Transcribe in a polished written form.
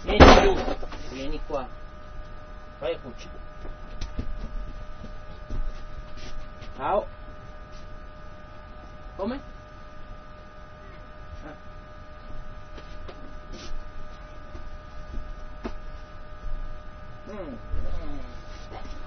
Vieni giù, vieni qua. Vai a cucina. Ciao. Come? Ah.